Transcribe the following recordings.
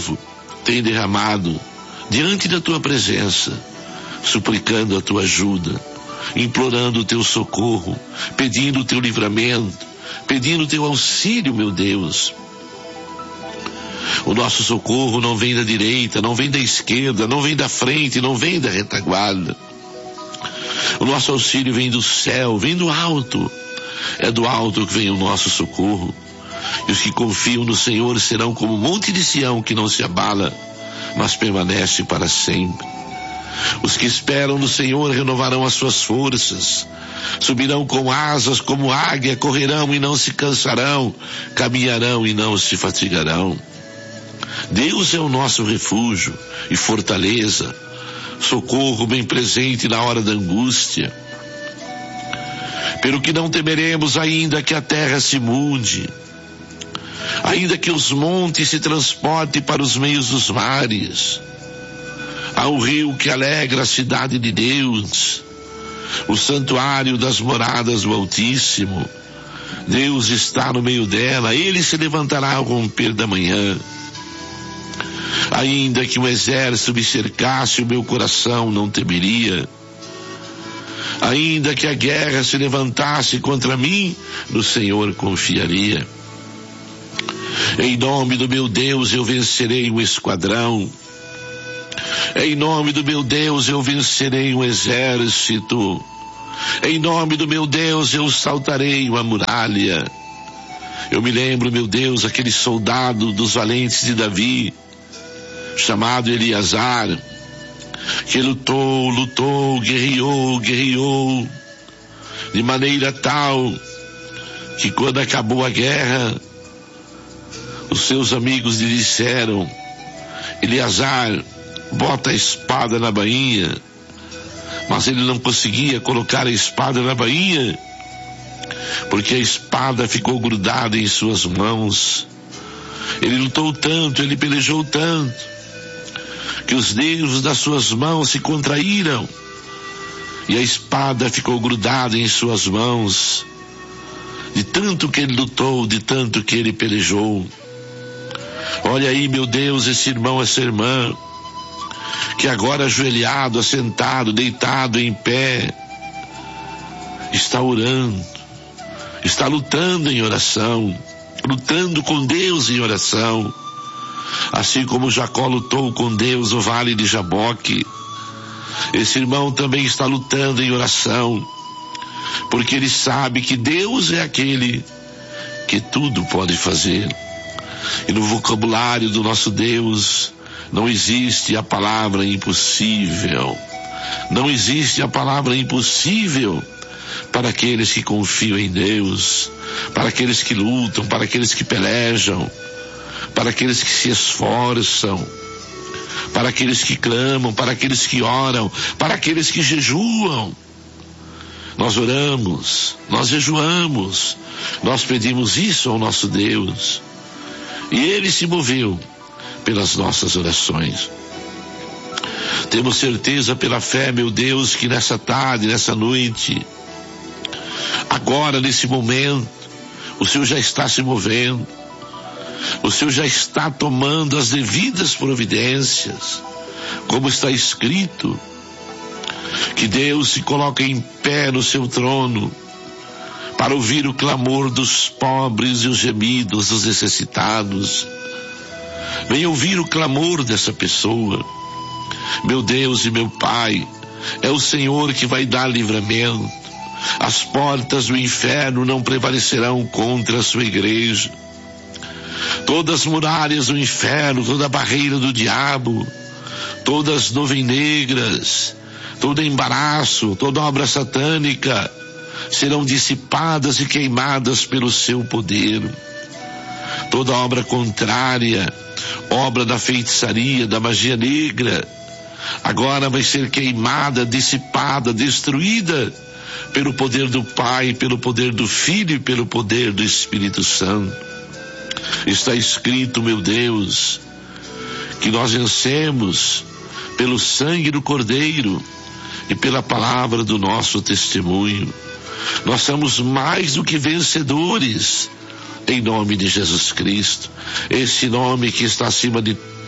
povo tem derramado diante da tua presença, suplicando a tua ajuda, implorando o teu socorro, pedindo o teu livramento, pedindo o teu auxílio, meu Deus. O nosso socorro não vem da direita, não vem da esquerda, não vem da frente, não vem da retaguarda. O nosso auxílio vem do céu, vem do alto. É do alto que vem o nosso socorro. E os que confiam no Senhor serão como o monte de Sião, que não se abala, mas permanece para sempre. Os que esperam no Senhor renovarão as suas forças, subirão com asas como águia, correrão e não se cansarão, caminharão e não se fatigarão. Deus é o nosso refúgio e fortaleza, socorro bem presente na hora da angústia. Pelo que não temeremos, ainda que a terra se mude, ainda que os montes se transportem para os meios dos mares. Há um rio que alegra a cidade de Deus, o santuário das moradas do Altíssimo. Deus está no meio dela, ele se levantará ao romper da manhã. Ainda que um exército me cercasse, o meu coração não temeria. Ainda que a guerra se levantasse contra mim, no Senhor confiaria. Em nome do meu Deus eu vencerei um esquadrão. Em nome do meu Deus eu vencerei um exército. Em nome do meu Deus eu saltarei uma muralha. Eu me lembro, meu Deus, aquele soldado dos valentes de Davi, chamado Eleazar, que lutou, guerreou, de maneira tal que quando acabou a guerra, os seus amigos lhe disseram: Eleazar, bota a espada na bainha. Mas ele não conseguia colocar a espada na bainha, porque a espada ficou grudada em suas mãos. Ele lutou tanto, ele pelejou tanto, que os nervos das suas mãos se contraíram, e a espada ficou grudada em suas mãos, de tanto que ele lutou, de tanto que ele pelejou. Olha aí, meu Deus, esse irmão, essa irmã, que agora ajoelhado, assentado, deitado, em pé, está orando, está lutando em oração, lutando com Deus em oração, assim como Jacó lutou com Deus no vale de Jaboque. Esse irmão também está lutando em oração, porque ele sabe que Deus é aquele que tudo pode fazer. E no vocabulário do nosso Deus não existe a palavra impossível. Não existe a palavra impossível para aqueles que confiam em Deus, para aqueles que lutam, para aqueles que pelejam, para aqueles que se esforçam, para aqueles que clamam, para aqueles que oram, para aqueles que jejuam. Nós oramos, nós jejuamos, nós pedimos isso ao nosso Deus, e Ele se moveu pelas nossas orações. Temos certeza pela fé, meu Deus, que nessa tarde, nessa noite, agora, nesse momento, o Senhor já está se movendo, o Senhor já está tomando as devidas providências, como está escrito, que Deus se coloca em pé no seu trono, para ouvir o clamor dos pobres e os gemidos dos necessitados. Venha ouvir o clamor dessa pessoa. Meu Deus e meu Pai, é o Senhor que vai dar livramento. As portas do inferno não prevalecerão contra a sua igreja. Todas as muralhas do inferno, toda a barreira do diabo, todas as nuvens negras, todo embaraço, toda obra satânica serão dissipadas e queimadas pelo seu poder. Toda obra contrária, obra da feitiçaria, da magia negra, agora vai ser queimada, dissipada, destruída pelo poder do Pai, pelo poder do Filho e pelo poder do Espírito Santo. Está escrito, meu Deus, que nós vencemos pelo sangue do Cordeiro e pela palavra do nosso testemunho. Nós somos mais do que vencedores, em nome de Jesus Cristo, esse nome que está acima de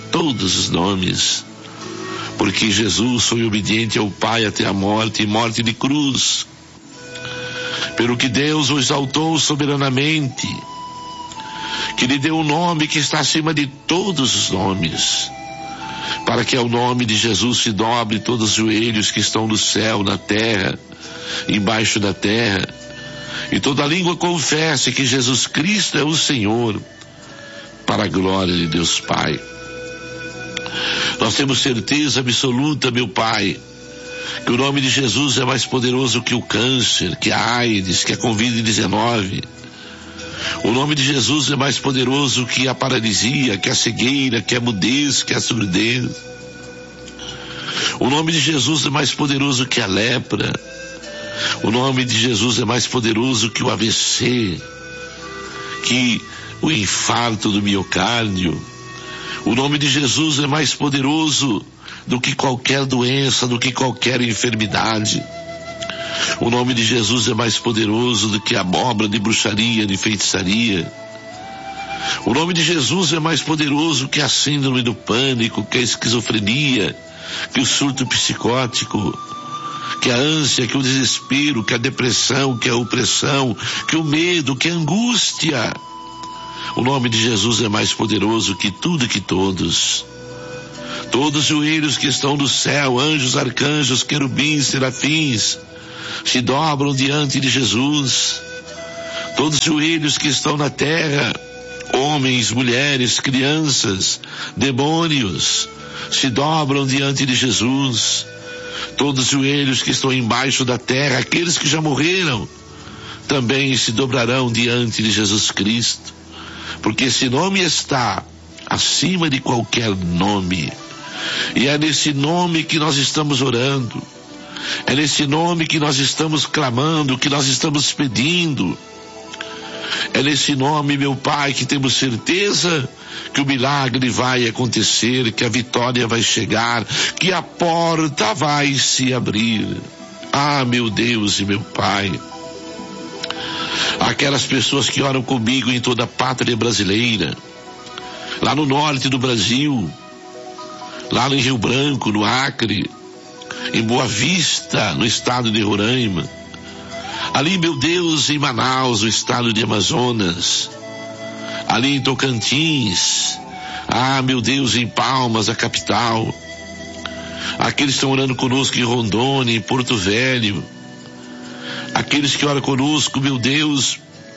todos os nomes, porque Jesus foi obediente ao Pai até a morte, e morte de cruz, pelo que Deus o exaltou soberanamente, que lhe deu um nome que está acima de todos os nomes, para que ao nome de Jesus se dobre todos os joelhos que estão no céu, na terra, embaixo da terra, e toda língua confesse que Jesus Cristo é o Senhor, para a glória de Deus Pai. Nós temos certeza absoluta, meu Pai, que o nome de Jesus é mais poderoso que o câncer, que a AIDS, que a Covid-19. O nome de Jesus é mais poderoso que a paralisia, que a cegueira, que a mudez, que a surdez. O nome de Jesus é mais poderoso que a lepra. O nome de Jesus é mais poderoso que o AVC, que o infarto do miocárdio. O nome de Jesus é mais poderoso do que qualquer doença, do que qualquer enfermidade. O nome de Jesus é mais poderoso do que a obra de bruxaria, de feitiçaria. O nome de Jesus é mais poderoso que a síndrome do pânico, que a esquizofrenia, que o surto psicótico, que a ânsia, que o desespero, que a depressão, que a opressão, que o medo, que a angústia. O nome de Jesus é mais poderoso que tudo e que todos. Todos os joelhos que estão no céu, anjos, arcanjos, querubins, serafins, se dobram diante de Jesus. Todos os joelhos que estão na terra, homens, mulheres, crianças, demônios, se dobram diante de Jesus. Todos os joelhos que estão embaixo da terra, aqueles que já morreram, também se dobrarão diante de Jesus Cristo, porque esse nome está acima de qualquer nome, e é nesse nome que nós estamos orando, é nesse nome que nós estamos clamando, que nós estamos pedindo. É nesse nome, meu Pai, que temos certeza que o milagre vai acontecer, que a vitória vai chegar, que a porta vai se abrir. Ah, meu Deus e meu Pai, aquelas pessoas que oram comigo em toda a pátria brasileira, lá no norte do Brasil, lá em Rio Branco, no Acre, em Boa Vista, no estado de Roraima, ali, meu Deus, em Manaus, no estado de Amazonas, ali em Tocantins, ah, meu Deus, em Palmas, a capital, aqueles que estão orando conosco em Rondônia, em Porto Velho, aqueles que oram conosco, meu Deus,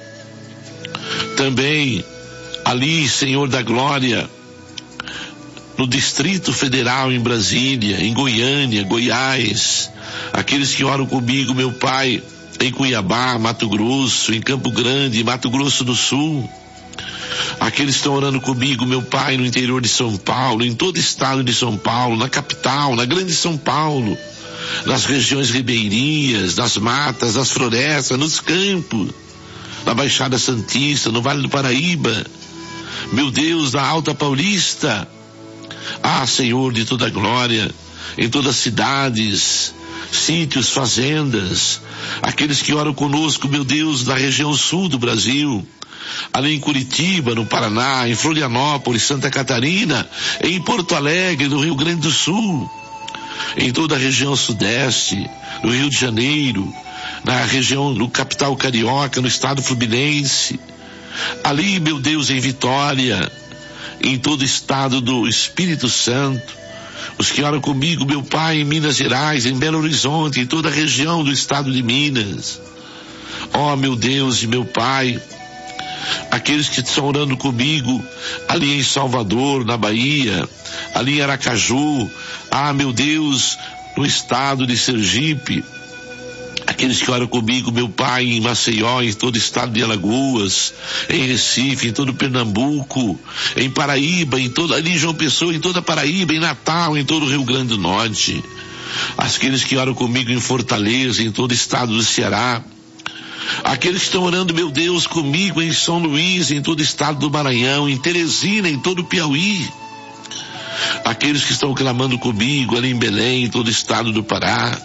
também ali, Senhor da Glória, no Distrito Federal, em Brasília, em Goiânia, Goiás, aqueles que oram comigo, meu Pai, em Cuiabá, Mato Grosso, em Campo Grande, Mato Grosso do Sul, aqueles que estão orando comigo, meu Pai, no interior de São Paulo, em todo o estado de São Paulo, na capital, na grande São Paulo, nas regiões ribeirinhas, nas matas, nas florestas, nos campos, na Baixada Santista, no Vale do Paraíba, meu Deus, na Alta Paulista, ah, Senhor de toda glória, em todas as cidades, sítios, fazendas, aqueles que oram conosco, meu Deus, na região sul do Brasil, ali em Curitiba, no Paraná, em Florianópolis, Santa Catarina, em Porto Alegre, no Rio Grande do Sul, em toda a região sudeste, no Rio de Janeiro, na região, no capital carioca, no estado fluminense, ali, meu Deus, em Vitória, em todo o estado do Espírito Santo, os que oram comigo, meu Pai, em Minas Gerais, em Belo Horizonte, em toda a região do estado de Minas, ó, meu Deus e meu Pai, aqueles que estão orando comigo ali em Salvador, na Bahia, ali em Aracaju, ah, meu Deus, no estado de Sergipe, aqueles que oram comigo, meu Pai, em Maceió, em todo o estado de Alagoas, em Recife, em todo Pernambuco, em Paraíba, em toda, ali em João Pessoa, em toda Paraíba, em Natal, em todo o Rio Grande do Norte, aqueles que oram comigo em Fortaleza, em todo o estado do Ceará, aqueles que estão orando, meu Deus, comigo em São Luís, em todo o estado do Maranhão, em Teresina, em todo o Piauí, aqueles que estão clamando comigo ali em Belém, em todo o estado do Pará,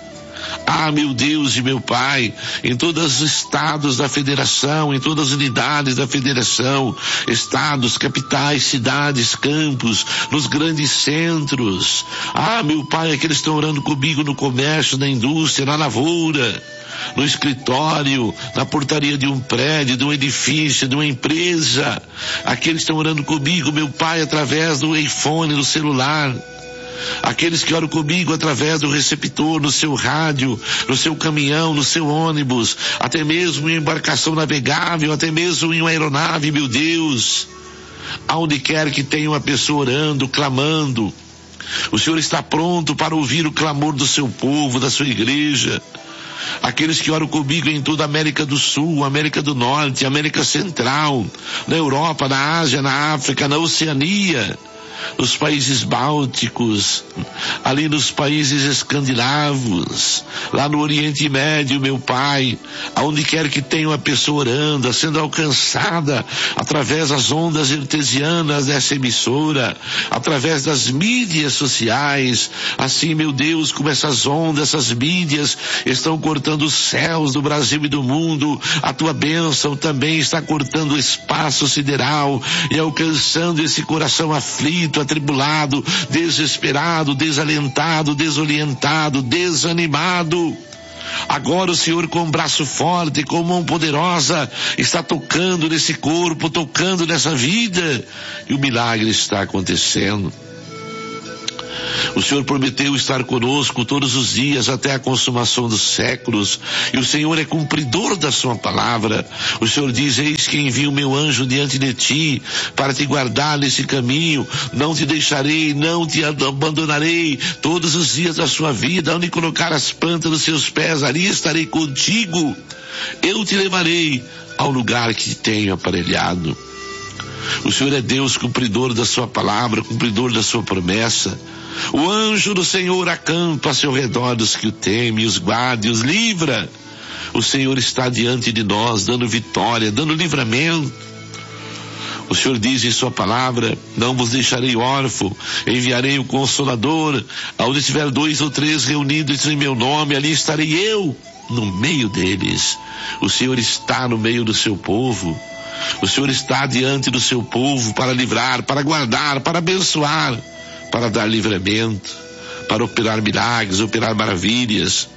Ah, meu Deus e meu Pai, em todos os estados da federação, em todas as unidades da federação, estados, capitais, cidades, campos, nos grandes centros. Ah, meu Pai, aqueles que estão orando comigo no comércio, na indústria, na lavoura, no escritório, na portaria de um prédio, de um edifício, de uma empresa. Aqueles que estão orando comigo, meu Pai, através do iPhone, do celular. Aqueles que oram comigo através do receptor, no seu rádio, no seu caminhão, no seu ônibus, até mesmo em embarcação navegável, até mesmo em uma aeronave, meu Deus. Aonde quer que tenha uma pessoa orando, clamando, o Senhor está pronto para ouvir o clamor do seu povo, da sua igreja. Aqueles que oram comigo em toda a América do Sul, América do Norte, América Central, na Europa, na Ásia, na África, na Oceania, nos países bálticos, ali nos países escandinavos, lá no Oriente Médio, meu Pai, aonde quer que tenha uma pessoa orando, sendo alcançada através das ondas artesianas dessa emissora, através das mídias sociais, assim, meu Deus, como essas ondas, essas mídias estão cortando os céus do Brasil e do mundo, a tua bênção também está cortando o espaço sideral e alcançando esse coração aflito, atribulado, desesperado, desalentado, desorientado, desanimado. Agora o Senhor, com um braço forte, com mão poderosa, está tocando nesse corpo, tocando nessa vida, e o milagre está acontecendo. O Senhor prometeu estar conosco todos os dias até a consumação dos séculos, e o Senhor é cumpridor da sua palavra. O Senhor diz: eis que envio o meu anjo diante de ti, para te guardar nesse caminho, não te deixarei, não te abandonarei, todos os dias da sua vida, onde colocar as plantas dos seus pés, ali estarei contigo, eu te levarei ao lugar que te tenho aparelhado. O Senhor é Deus, cumpridor da sua palavra, cumpridor da sua promessa. O anjo do Senhor acampa ao seu redor dos que o temem, os guarda e os livra. O Senhor está diante de nós, dando vitória, dando livramento. O Senhor diz em sua palavra: não vos deixarei órfão, enviarei o Consolador. Aonde tiver 2 ou 3 reunidos em meu nome, ali estarei eu no meio deles. O Senhor está no meio do seu povo. O Senhor está diante do seu povo para livrar, para guardar, para abençoar, para dar livramento, para operar milagres, operar maravilhas.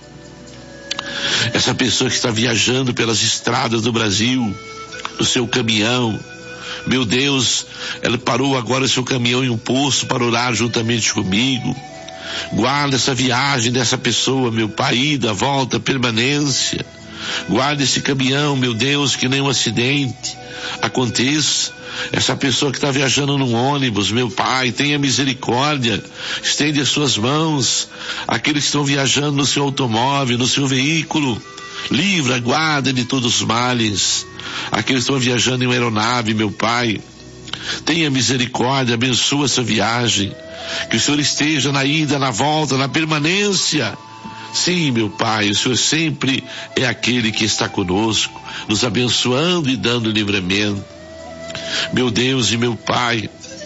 Essa pessoa que está viajando pelas estradas do Brasil, no seu caminhão, meu Deus, ela parou agora o seu caminhão em um posto para orar juntamente comigo. Guarda essa viagem dessa pessoa, meu Pai, ida, volta, permanência. Guarda esse caminhão, meu Deus, que nenhum acidente aconteça. Essa pessoa que está viajando num ônibus, meu Pai, tenha misericórdia, estende as suas mãos. Aqueles que estão viajando no seu automóvel, no seu veículo, livra, guarda de todos os males. Aqueles que estão viajando em uma aeronave, meu Pai, tenha misericórdia, abençoa essa viagem. Que o Senhor esteja na ida, na volta, na permanência. Sim, meu Pai, o Senhor sempre é aquele que está conosco, nos abençoando e dando livramento. Meu Deus e meu Pai,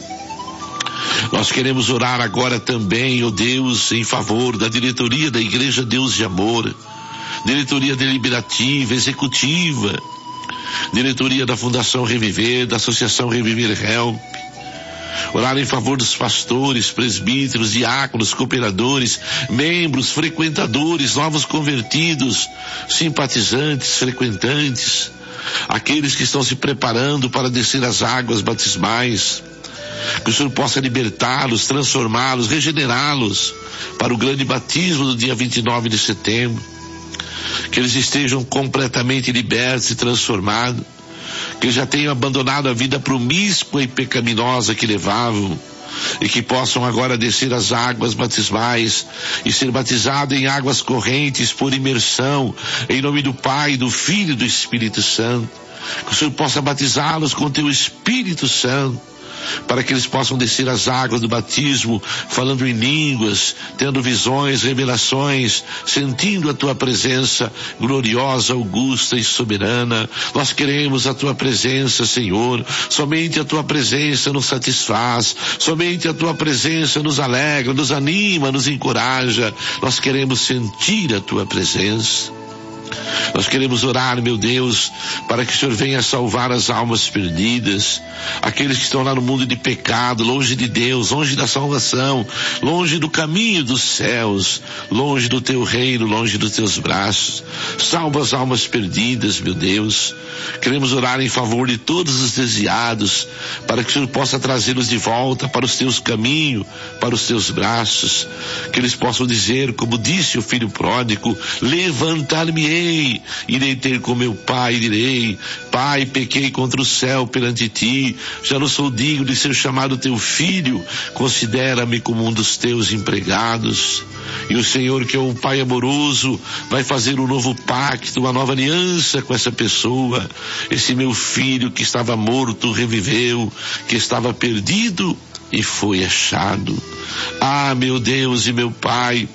nós queremos orar agora também, ó Deus, em favor da diretoria da Igreja Deus de Amor, diretoria deliberativa, executiva, diretoria da Fundação Reviver, da Associação Reviver Help. Orar em favor dos pastores, presbíteros, diáconos, cooperadores, membros, frequentadores, novos convertidos, simpatizantes, frequentantes, aqueles que estão se preparando para descer as águas batismais. Que o Senhor possa libertá-los, transformá-los, regenerá-los para o grande batismo do dia 29 de setembro. Que eles estejam completamente libertos e transformados. Que já tenham abandonado a vida promíscua e pecaminosa que levavam, e que possam agora descer as águas batismais e ser batizados em águas correntes por imersão, em nome do Pai, do Filho e do Espírito Santo. que o Senhor possa batizá-los com teu Espírito Santo, para que eles possam descer as águas do batismo, falando em línguas, tendo visões, revelações, sentindo a tua presença gloriosa, augusta e soberana. Nós queremos a tua presença, Senhor. Somente a tua presença nos satisfaz, somente a tua presença nos alegra, nos anima, nos encoraja. Nós queremos sentir a tua presença. Nós queremos orar, meu Deus, para que o Senhor venha salvar as almas perdidas, aqueles que estão lá no mundo de pecado, longe de Deus, longe da salvação, longe do caminho dos céus, longe do teu reino, longe dos teus braços. Salva as almas perdidas, meu Deus. Queremos orar em favor de todos os desviados, para que o Senhor possa trazê-los de volta para os teus caminhos, para os teus braços, que eles possam dizer, como disse o filho pródigo: levantar-me-ei, irei ter com meu pai e direi: Pai, pequei contra o céu perante ti, já não sou digno de ser chamado teu filho, considera-me como um dos teus empregados. E o Senhor, que é um pai amoroso, vai fazer um novo pacto, uma nova aliança com essa pessoa. Esse meu filho que estava morto reviveu, que estava perdido e foi achado. Ah, meu Deus e meu Pai,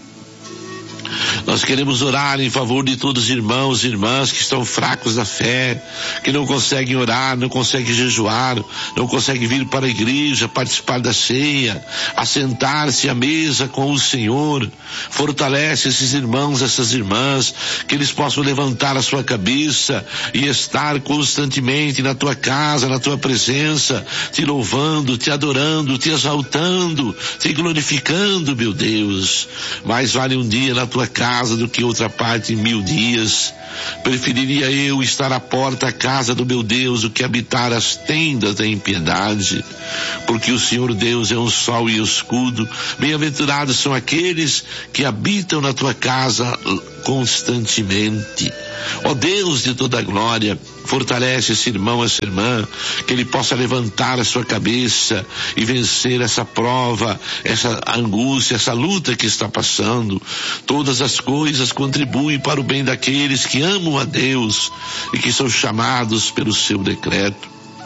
nós queremos orar em favor de todos os irmãos e irmãs que estão fracos da fé, que não conseguem orar, não conseguem jejuar, não conseguem vir para a igreja, participar da ceia, assentar-se à mesa com o Senhor. Fortalece esses irmãos, essas irmãs, que eles possam levantar a sua cabeça e estar constantemente na tua casa, na tua presença, te louvando, te adorando, te exaltando, te glorificando, meu Deus. Mais vale um dia na tua casa do que outra parte em 1000 dias. Preferiria eu estar à porta da casa do meu Deus do que habitar as tendas da impiedade, porque o Senhor Deus é um sol e escudo. Bem-aventurados são aqueles que habitam na tua casa constantemente. Ó Deus de toda glória, fortalece esse irmão, essa irmã, que ele possa levantar a sua cabeça e vencer essa prova, essa angústia, essa luta que está passando. Todas as coisas contribuem para o bem daqueles que amam a Deus e que são chamados pelo seu decreto.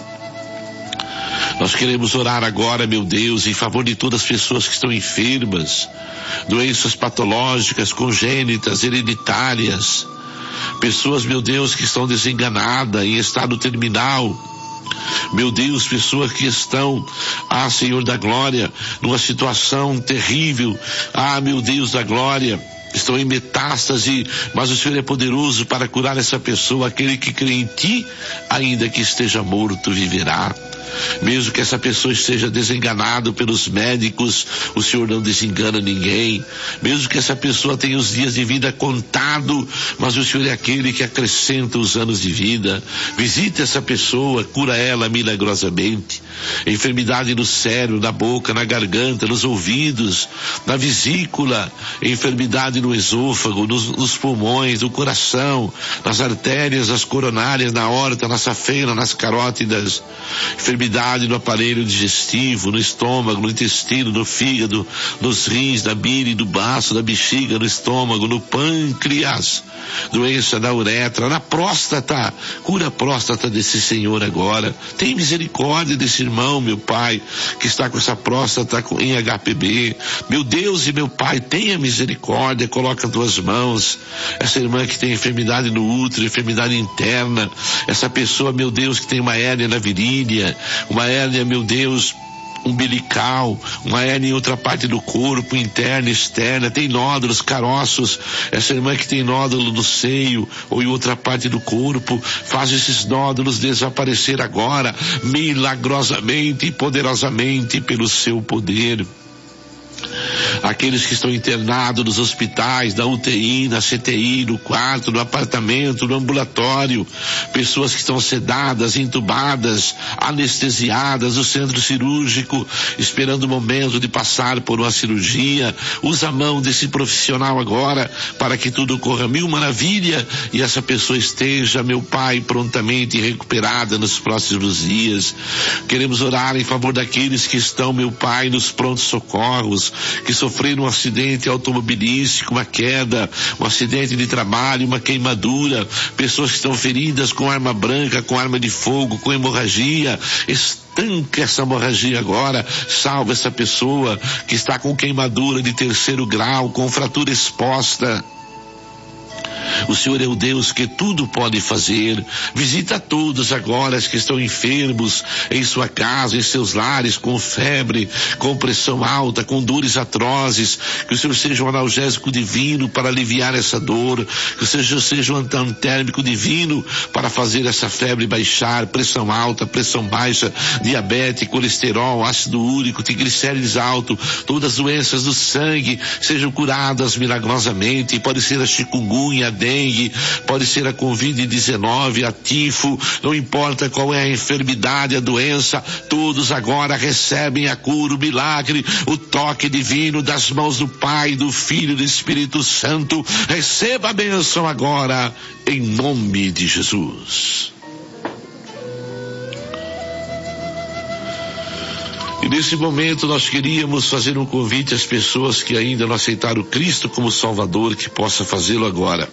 Nós queremos orar agora, meu Deus, em favor de todas as pessoas que estão enfermas, doenças patológicas, congênitas, hereditárias, pessoas, meu Deus, que estão desenganadas, em estado terminal. Meu Deus, pessoas que estão, Senhor da glória, numa situação terrível, meu Deus da glória, estão em metástase, mas o Senhor é poderoso para curar essa pessoa. Aquele que crê em ti, ainda que esteja morto, viverá. Mesmo que essa pessoa esteja desenganada pelos médicos, o Senhor não desengana ninguém. Mesmo que essa pessoa tenha os dias de vida contado, mas o Senhor é aquele que acrescenta os anos de vida. Visita essa pessoa, cura ela milagrosamente. Enfermidade no cérebro, na boca, na garganta, nos ouvidos, na vesícula, enfermidade no esôfago, nos pulmões, no coração, nas artérias, nas coronárias, na aorta, na safena, nas carótidas, enfermidade no aparelho digestivo, no estômago, no intestino, no fígado, nos rins, na bile, no baço, na bexiga, no estômago, no pâncreas, doença na uretra, na próstata. Cura a próstata desse senhor agora. Tem misericórdia desse irmão, meu Pai, que está com essa próstata em HPB. Meu Deus e meu Pai, tenha misericórdia, coloca as tuas mãos. Essa irmã que tem enfermidade no útero, enfermidade interna, essa pessoa, meu Deus, que tem uma hérnia na virilha, uma hérnia, meu Deus, umbilical, uma hérnia em outra parte do corpo, interna, externa, tem nódulos, caroços. Essa irmã que tem nódulo no seio ou em outra parte do corpo, faz esses nódulos desaparecer agora, milagrosamente e poderosamente pelo seu poder. Aqueles que estão internados nos hospitais, na UTI, na CTI, no quarto, no apartamento, no ambulatório, pessoas que estão sedadas, entubadas, anestesiadas, no centro cirúrgico, esperando o momento de passar por uma cirurgia. Usa a mão desse profissional agora para que tudo corra mil maravilha e essa pessoa esteja, meu Pai, prontamente recuperada nos próximos dias. Queremos orar em favor daqueles que estão, meu Pai, nos prontos socorros, que são sofreram um acidente automobilístico, uma queda, um acidente de trabalho, uma queimadura, pessoas que estão feridas com arma branca, com arma de fogo, com hemorragia, estanca essa hemorragia agora, salva essa pessoa que está com queimadura de 3º grau, com fratura exposta. O Senhor é o Deus que tudo pode fazer. Visita todos agora que estão enfermos em sua casa, em seus lares, com febre, com pressão alta, com dores atrozes. Que o Senhor seja um analgésico divino para aliviar essa dor. Que o Senhor seja um antitérmico divino para fazer essa febre baixar, pressão alta, pressão baixa, diabetes, colesterol, ácido úrico, triglicérides alto, todas as doenças do sangue sejam curadas milagrosamente. Pode ser a chikungunya, a dengue, pode ser a Covid-19, a tifo, não importa qual é a enfermidade, a doença, todos agora recebem a cura, o milagre, o toque divino das mãos do Pai, do Filho e do Espírito Santo. Receba a bênção agora, em nome de Jesus. E nesse momento nós queríamos fazer um convite às pessoas que ainda não aceitaram Cristo como Salvador, que possa fazê-lo agora.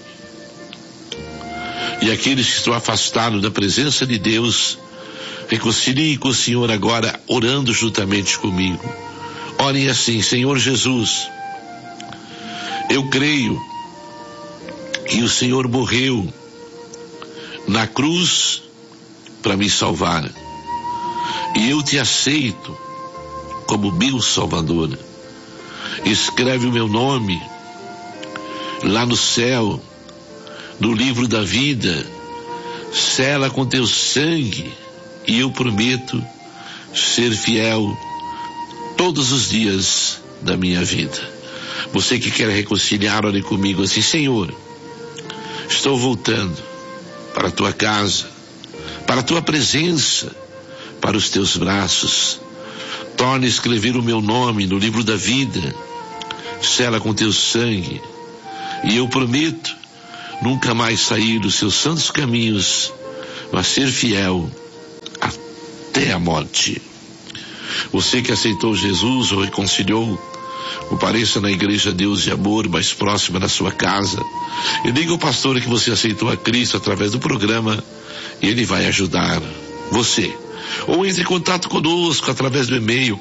E aqueles que estão afastados da presença de Deus, reconciliem com o Senhor agora, orando juntamente comigo. Orem assim: Senhor Jesus, eu creio que o Senhor morreu na cruz para me salvar. E eu te aceito como meu Salvador. Escreve o meu nome lá no céu, no livro da vida, sela com teu sangue, e eu prometo ser fiel todos os dias da minha vida. Você que quer reconciliar, ore comigo assim: Senhor, estou voltando para a tua casa, para a tua presença, para os teus braços. Torne a escrever o meu nome no livro da vida, sela com teu sangue, e eu prometo nunca mais sair dos seus santos caminhos, mas ser fiel até a morte. Você que aceitou Jesus ou reconciliou, compareça na Igreja Deus e Amor mais próxima da sua casa e diga ao pastor que você aceitou a Cristo através do programa, e ele vai ajudar você. Ou entre em contato conosco através do e-mail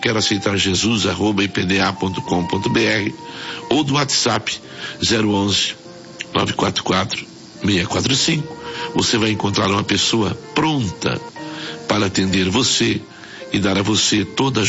queroaceitarjesus@ipda.com.br ou do WhatsApp 011 944 645. Você vai encontrar uma pessoa pronta para atender você e dar a você toda a